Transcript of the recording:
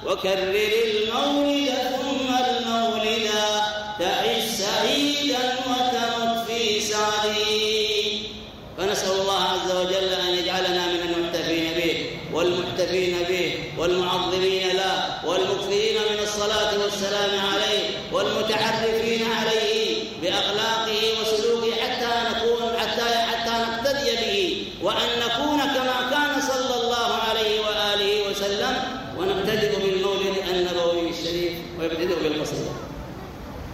وكرر المولد ثم المولدا تعش سعيدا وتمت في سعدي. فنسأل الله عز وجل أن يجعلنا من المحتفين به والمحتفين به والمعظمين له والمكثرين من الصلاة والسلام عليه والمتعرفين عليه بأخلاقه وسلوكه حتى نقتدي به وأن نكون كما كان